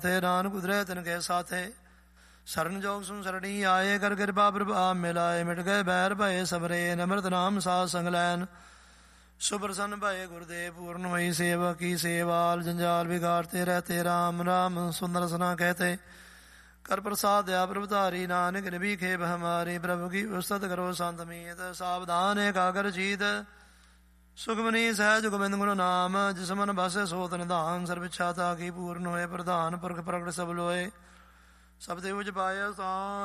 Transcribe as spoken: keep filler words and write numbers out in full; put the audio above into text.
थे नानक उधरे तिनके साथे शरण जोग सुन सरणी आए कर कृपा प्रभा मिलाए मिट गए बैर भय सबरे नमृत नाम साध संग लैन सुप्रसन्न भय गुरुदेव पूर्ण हुई सेवा की सेवाल जंजाल बिगाड़ते रहते राम राम सुंदर सना कहते कर प्रसाद या प्रभुधारी नानक निभी खेब हमारी प्रभु की उस्तत करो संत मीत सावधान एकाग्र जीत सुखमनी सहज गोबिंद गुरु नाम जिस मन बस सोत निधान सर्व इच्छा की पूर्ण होए प्रधान पुरख प्रगट सब लोए सब देव ज पाए स्थान